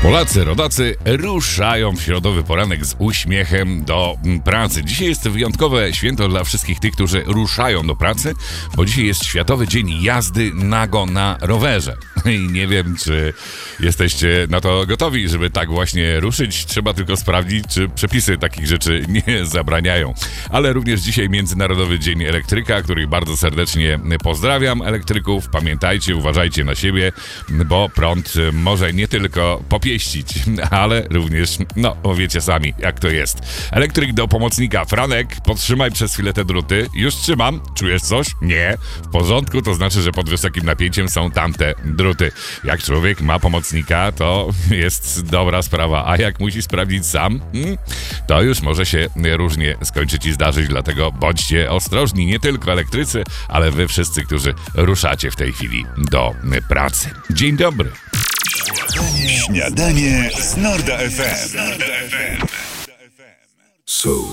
Polacy, rodacy ruszają w środowy poranek z uśmiechem do pracy. Dzisiaj jest wyjątkowe święto dla wszystkich tych, którzy ruszają do pracy, bo dzisiaj jest Światowy Dzień Jazdy Nago na rowerze. I nie wiem, czy jesteście na to gotowi, żeby tak właśnie ruszyć. Trzeba tylko sprawdzić, czy przepisy takich rzeczy nie zabraniają. Ale również dzisiaj Międzynarodowy Dzień Elektryka, których bardzo serdecznie pozdrawiam. Elektryków, pamiętajcie, uważajcie na siebie, bo prąd może nie tylko popieścić, ale również, wiecie sami, jak to jest. Elektryk do pomocnika. Franek, podtrzymaj przez chwilę te druty. Już trzymam. Czujesz coś? Nie. W porządku, to znaczy, że pod wysokim napięciem są tamte druty. Jak człowiek ma pomocnika, to jest dobra sprawa, a jak musi sprawdzić sam, to już może się różnie skończyć i zdarzyć, dlatego bądźcie ostrożni, nie tylko elektrycy, ale wy wszyscy, którzy ruszacie w tej chwili do pracy. Dzień dobry. Śniadanie z Norda FM.